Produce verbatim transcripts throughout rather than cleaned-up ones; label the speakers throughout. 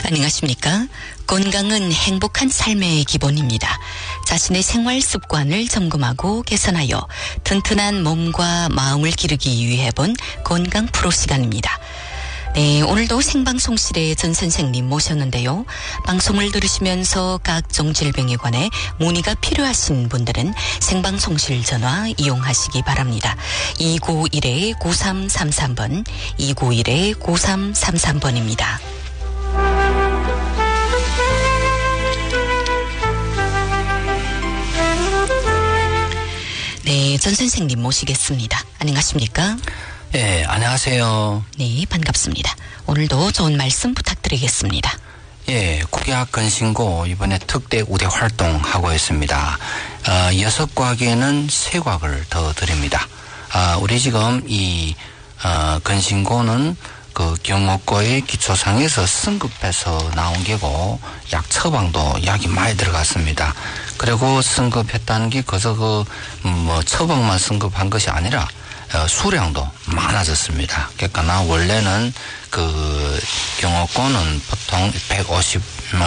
Speaker 1: 안녕하십니까? 건강은 행복한 삶의 기본입니다. 자신의 생활 습관을 점검하고 개선하여 튼튼한 몸과 마음을 기르기 위해 본 건강 프로 시간입니다. 네, 오늘도 생방송실에 전 선생님 모셨는데요. 방송을 들으시면서 각종 질병에 관해 문의가 필요하신 분들은 생방송실 전화 이용하시기 바랍니다. 이구일 구삼삼삼 번, 이구일 구삼삼삼 번입니다. 네, 전 선생님 모시겠습니다. 안녕하십니까?
Speaker 2: 예, 안녕하세요.
Speaker 1: 네, 반갑습니다. 오늘도 좋은 말씀 부탁드리겠습니다.
Speaker 2: 예, 국약 건신고 이번에 특대 우대 활동하고 있습니다. 어, 여섯 과학에는 세 과학을 더 드립니다. 아, 우리 지금 이 어, 건신고는 그 경옥고의 기초상에서 승급해서 나온 게고 약 처방도 약이 많이 들어갔습니다. 그리고 승급했다는 게 거기서 그 뭐 처방만 승급한 것이 아니라 어, 수량도 많아졌습니다. 그러니까 나 원래는 그 경옥고는 보통 백오십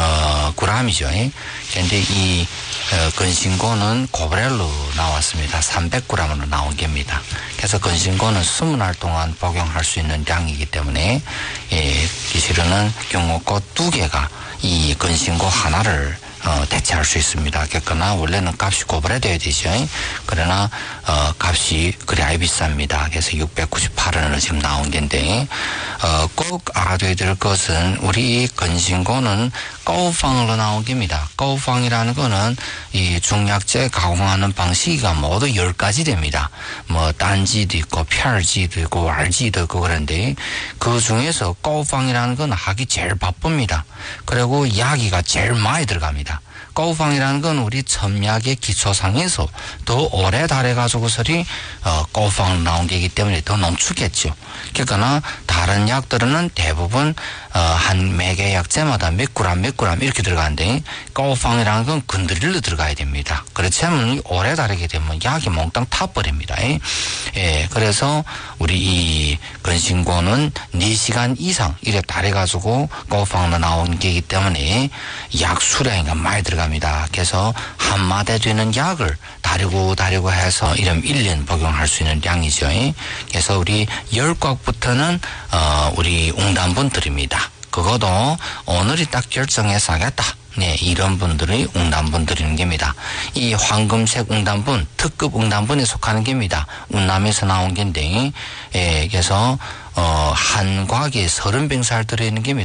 Speaker 2: 그램이죠. 그런데 이 어, 건신고는 고브렐로 나왔습니다. 삼백 그램으로 나온 겁니다. 그래서 건신고는 이십 날 동안 복용할 수 있는 양이기 때문에 예, 실은 경옥고 두 개가 이 건신고 하나를 어, 대체할 수 있습니다. 그러나 원래는 값이 고불해야 되죠. 그러나 어, 값이 그리 아이 비쌉니다. 그래서 육백구십팔 원으로 지금 나온 건데 어, 꼭 알아둬야 될 것은 우리 건신고는 꼬우팡으로 나온 겁니다. 꼬우팡이라는 거는 이 중약제 가공하는 방식이 모두 열 가지 됩니다. 뭐 단지도 있고 펼지도 있고 왈지도 있고 그런데 그 중에서 꼬우팡이라는 건 하기 제일 바쁩니다. 그리고 약이가 제일 많이 들어갑니다. 꼬우팡이라는 건 우리 첨약의 기초상에서 더 오래 달해가지고서리 어, 꼬우팡 나온 게이기 때문에 더 농축했죠. 그러니까 다른 약들은 대부분 어, 한 매개 약제마다 몇 그램 몇 그램 이렇게 들어가는데 꼬우팡이라는 건 건드릴로 들어가야 됩니다. 그렇지 않으면 오래 다르게 되면 약이 몽땅 타버립니다. 예, 그래서 우리 이 건신고는 네 시간 이상 이래 달해가지고 꼬우팡으로 나온 게이기 때문에 약 수량이 많이 들어갑니다. 그래서 한 마대 되는 약을 다리고 다리고 해서 이러면 일 년 복용할 수 있는 양이죠. 그래서 우리 열 곽부터는 어, 우리 웅단분 드립니다. 그것도 오늘이 딱 결정해서 하겠다. 네, 이런 분들이 웅단분 드리는 겁니다. 이 황금색 웅단분, 특급 웅단분에 속하는 겁니다. 운남에서 나온 건데, 예, 그래서 어, 한 곽에 서른 병살 들어있는 겁니다.